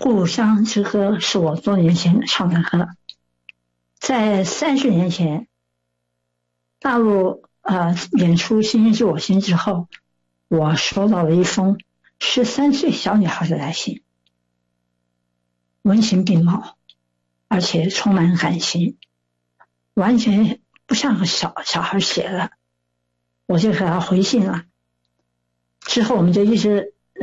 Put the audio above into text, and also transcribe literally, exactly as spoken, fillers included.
故乡之歌》是我多年前唱的歌，在三十年前，大陆呃演出《星星知我心》之后，我收到了一封十三岁小女孩的来信，文情并茂，而且充满感情，完全不像个小小孩写的。我就给她回信了，之后我们就一直